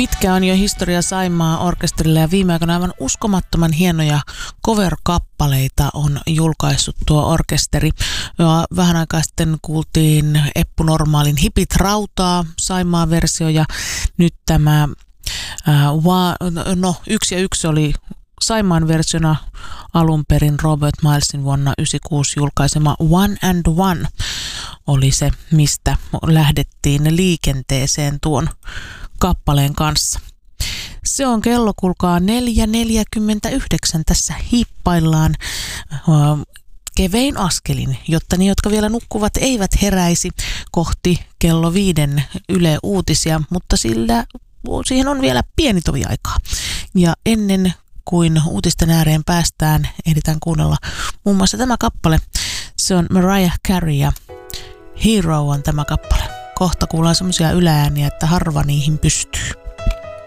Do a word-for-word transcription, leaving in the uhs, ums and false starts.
Pitkä on jo historia Saimaa orkesterille ja viime aikoina aivan uskomattoman hienoja cover-kappaleita on julkaissut tuo orkesteri. Ja vähän aikaa sitten kuultiin Eppu Normaalin Hipit rautaa Saimaan versio ja nyt tämä ää, va, no yksi ja yksi oli Saimaan versiona alun perin Robert Milesin vuonna yhdeksänkymmentäkuusi julkaisema One and One oli se, mistä lähdettiin liikenteeseen tuon kappaleen kanssa. Se on kello, kuulkaa, neljä neljäkymmentäyhdeksän. Tässä hiippaillaan kevein askelin, jotta ne, jotka vielä nukkuvat, eivät heräisi kohti kello viiden Yle Uutisia, mutta sillä siihen on vielä pieni tovi aikaa. Ja ennen kuin uutisten ääreen päästään, ehditään kuunnella muun muassa tämä kappale. Se on Mariah Carey ja Hero on tämä kappale. Kohta kuullaan semmoisia yläääniä, että harva niihin pystyy.